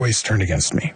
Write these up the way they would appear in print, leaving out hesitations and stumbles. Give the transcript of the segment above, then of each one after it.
always turned against me.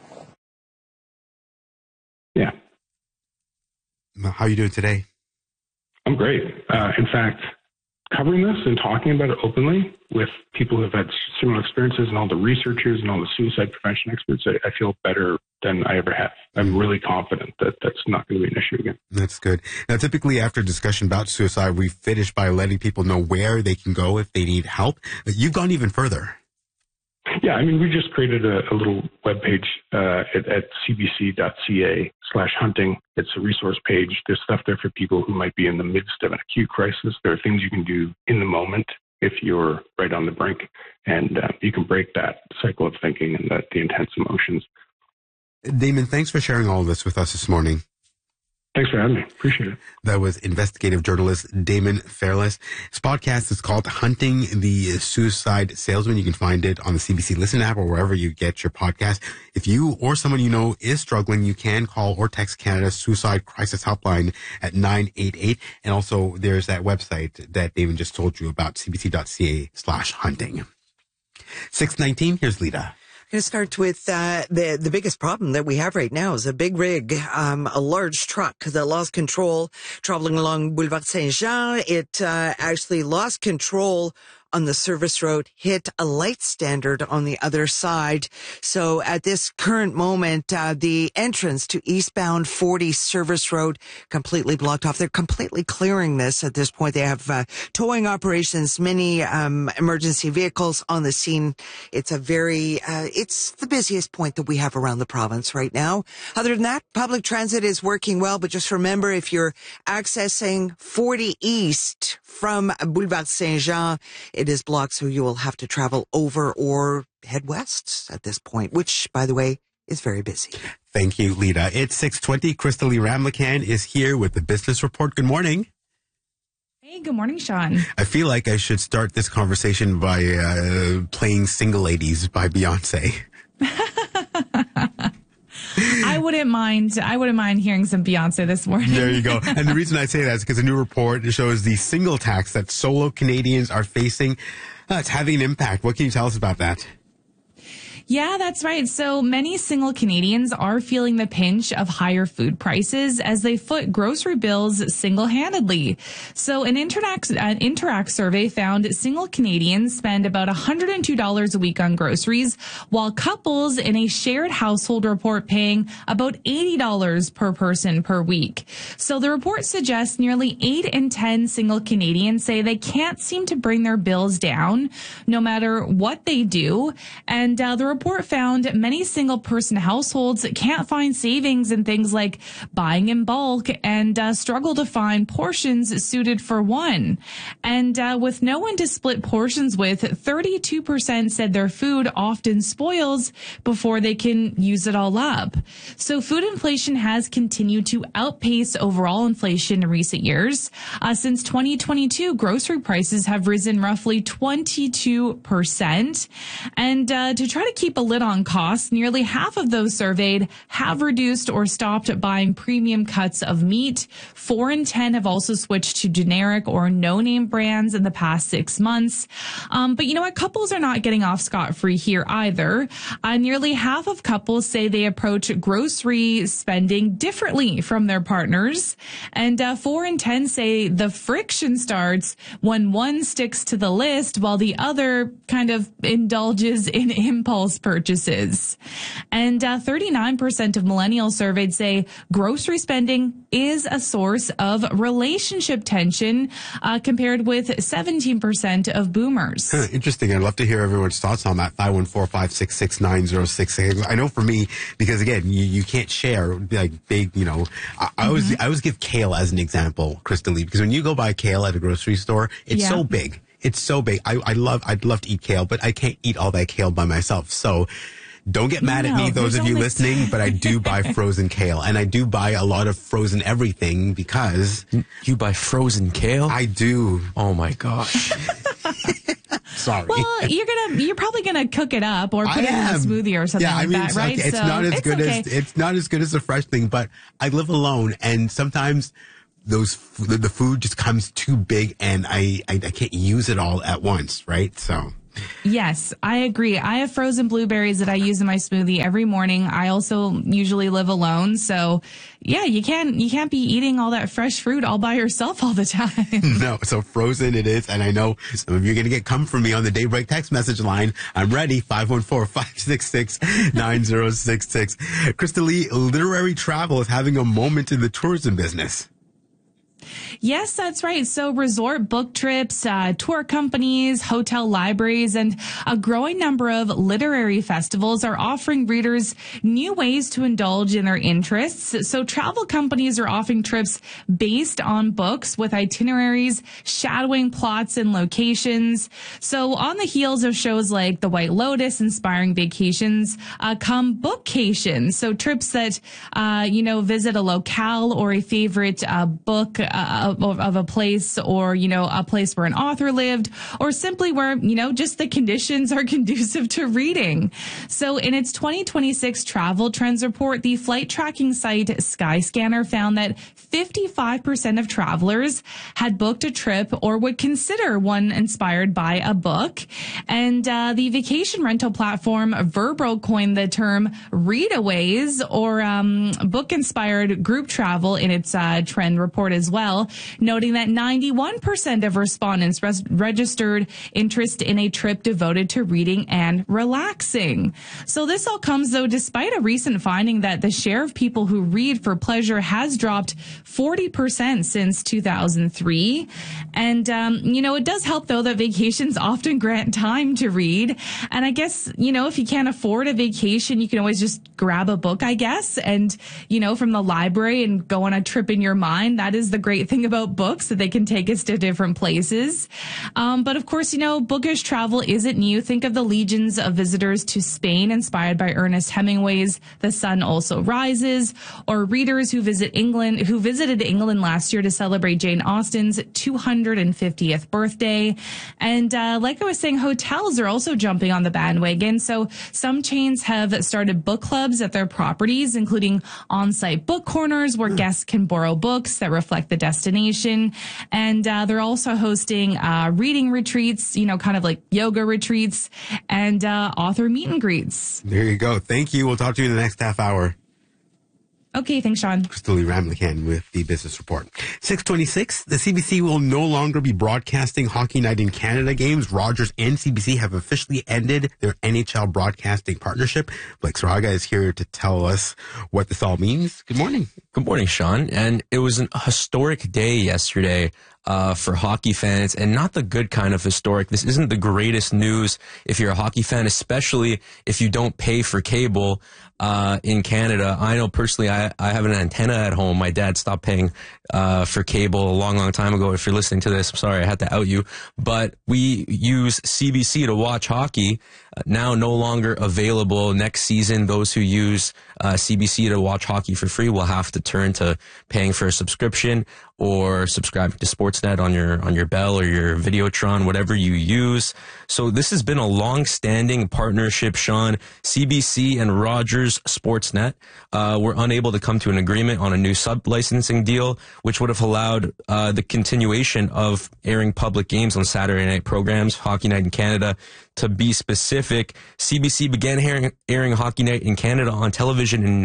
Yeah. How are you doing today? I'm great. In fact, covering this and talking about it openly with people who have had similar experiences and all the researchers and all the suicide prevention experts, I feel better than I ever have. I'm really confident that that's not going to be an issue again. That's good. Now, typically after discussion about suicide, we finish by letting people know where they can go if they need help. You've gone even further. Yeah, I mean, we just created a little webpage at cbc.ca/hunting. It's a resource page. There's stuff there for people who might be in the midst of an acute crisis. There are things you can do in the moment if you're right on the brink, and you can break that cycle of thinking and the intense emotions. Damon, thanks for sharing all of this with us this morning. Thanks for having me. Appreciate it. That was investigative journalist Damon Fairless. His podcast is called Hunting the Suicide Salesman. You can find it on the CBC Listen app or wherever you get your podcast. If you or someone you know is struggling, you can call or text Canada's Suicide Crisis Helpline at 988. And also there's that website that Damon just told you about, cbc.ca/hunting. 6:19, here's Lita. I'm going to start with the biggest problem that we have right now is a big rig, a large truck that lost control traveling along Boulevard Saint-Jean. It actually lost control on the service road, hit a light standard on the other side. So at this current moment, the entrance to eastbound 40 service road completely blocked off. They're completely clearing this at this point. They have towing operations, many emergency vehicles on the scene. It's it's the busiest point that we have around the province right now. Other than that, public transit is working well, but just remember, if you're accessing 40 East from Boulevard Saint-Jean, it is blocked, so you will have to travel over or head west at this point, which, by the way, is very busy. Thank you, Lita. It's 6:20. Crystal Lee Ramlakan is here with the Business Report. Good morning. Hey, good morning, Sean. I feel like I should start this conversation by playing Single Ladies by Beyonce. I wouldn't mind hearing some Beyonce this morning. There you go. And the reason I say that is because a new report shows the single tax that solo Canadians are facing. It's having an impact. What can you tell us about that? Yeah, that's right. So many single Canadians are feeling the pinch of higher food prices as they foot grocery bills single-handedly. So an Interact survey found single Canadians spend about $102 a week on groceries, while couples in a shared household report paying about $80 per person per week. So the report suggests nearly 8 in 10 single Canadians say they can't seem to bring their bills down no matter what they do. And the report found many single-person households can't find savings in things like buying in bulk and struggle to find portions suited for one. And with no one to split portions with, 32% said their food often spoils before they can use it all up. So food inflation has continued to outpace overall inflation in recent years. Since 2022, grocery prices have risen roughly 22%. And to try to keep a lid on costs, nearly half of those surveyed have reduced or stopped buying premium cuts of meat. 4 in 10 have also switched to generic or no-name brands in the past 6 months. But you know what? Couples are not getting off scot-free here either. Nearly half of couples say they approach grocery spending differently from their partners. And 4 in 10 say the friction starts when one sticks to the list while the other kind of indulges in impulse purchases. And 39% of millennials surveyed say grocery spending is a source of relationship tension, compared with 17% of boomers. Interesting. I'd love to hear everyone's thoughts on that. 514-566-9066. I know for me, because again, you can't share like big, I always give kale as an example, Crystal Lee, because when you go buy kale at a grocery store, it's so big. It's so big. I'd love to eat kale, but I can't eat all that kale by myself. So don't get mad at me, those of you listening, but I do buy frozen kale, and I do buy a lot of frozen everything because... You buy frozen kale? I do. Oh my gosh. Sorry. Well, you're probably gonna cook it up or put it in a smoothie or something that, right? It's not as good it's not as good as a fresh thing, but I live alone, and sometimes the food just comes too big, and I can't use it all at once, right? So Yes, I agree. I have frozen blueberries that I use in my smoothie every morning. I also usually live alone. So yeah, you can't be eating all that fresh fruit all by yourself all the time. No, so frozen it is. And I know some of you are going to get come from me on the Daybreak text message line. I'm ready. 514-566-9066. Krista Lee, literary travel is having a moment in the tourism business. Yes, that's right. So resort book trips, tour companies, hotel libraries, and a growing number of literary festivals are offering readers new ways to indulge in their interests. So travel companies are offering trips based on books with itineraries, shadowing plots and locations. So on the heels of shows like The White Lotus inspiring vacations, come bookcations. So trips that, visit a locale or a favorite book of a place, or, a place where an author lived, or simply where, just the conditions are conducive to reading. So in its 2026 travel trends report, the flight tracking site Skyscanner found that 55% of travelers had booked a trip or would consider one inspired by a book. And the vacation rental platform Vrbo coined the term readaways, or book-inspired group travel, in its trend report as well, noting that 91% of respondents registered interest in a trip devoted to reading and relaxing. So this all comes, though, despite a recent finding that the share of people who read for pleasure has dropped 40% since 2003. And, it does help, though, that vacations often grant time to read. And I guess, if you can't afford a vacation, you can always just grab a book, I guess, and, from the library and go on a trip in your mind. That is the great thing about books, that they can take us to different places. But of course, bookish travel isn't new. Think of the legions of visitors to Spain inspired by Ernest Hemingway's The Sun Also Rises, or readers who visited England last year to celebrate Jane Austen's 250th birthday. And like I was saying, hotels are also jumping on the bandwagon. So some chains have started book clubs at their properties, including on-site book corners where guests can borrow books that reflect the destination. And they're also hosting reading retreats, kind of like yoga retreats, and author meet and greets. There you go. Thank you. We'll talk to you in the next half hour. Okay, thanks, Sean. Krista Lee Ramlichan with the Business Report. 6:26, the CBC will no longer be broadcasting Hockey Night in Canada games. Rogers and CBC have officially ended their NHL broadcasting partnership. Blake Saraga is here to tell us what this all means. Good morning. Good morning, Sean. And it was a historic day yesterday for hockey fans, and not the good kind of historic. This isn't the greatest news if you're a hockey fan, especially if you don't pay for cable in Canada. I know personally, I have an antenna at home. My dad stopped paying for cable a long, long time ago. If you're listening to this, I'm sorry, I had to out you. But we use CBC to watch hockey, now no longer available. Next season, those who use CBC to watch hockey for free will have to turn to paying for a subscription or subscribe to Sportsnet on your Bell or your Videotron, whatever you use. So this has been a long-standing partnership, Sean. CBC and Rogers Sportsnet were unable to come to an agreement on a new sub-licensing deal, which would have allowed the continuation of airing public games on Saturday night programs, Hockey Night in Canada. To be specific, CBC began airing Hockey Night in Canada on television in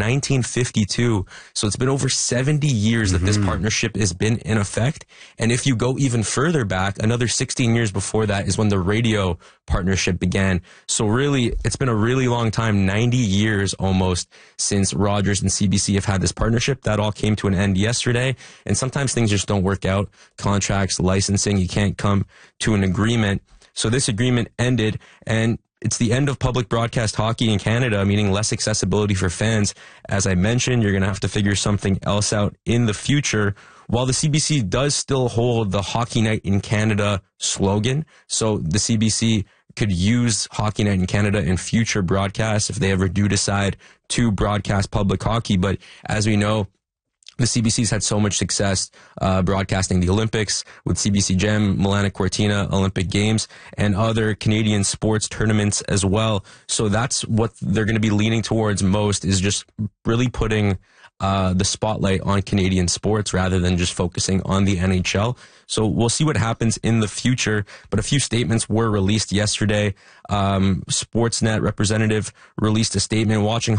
1952. So it's been over 70 years that this partnership has been in effect. And if you go even further back, another 16 years before that is when the radio partnership began. So really, it's been a really long time, 90 years almost, since Rogers and CBC have had this partnership. That all came to an end yesterday. And sometimes things just don't work out. Contracts, licensing, you can't come to an agreement. So this agreement ended, and it's the end of public broadcast hockey in Canada, meaning less accessibility for fans. As I mentioned, you're going to have to figure something else out in the future. While the CBC does still hold the Hockey Night in Canada slogan, so the CBC could use Hockey Night in Canada in future broadcasts if they ever do decide to broadcast public hockey. But as we know, the CBC's had so much success broadcasting the Olympics with CBC Gem, Milano Cortina, Olympic Games, and other Canadian sports tournaments as well. So that's what they're going to be leaning towards most, is just really putting the spotlight on Canadian sports rather than just focusing on the NHL. So we'll see what happens in the future. But a few statements were released yesterday. Sportsnet representative released a statement: watching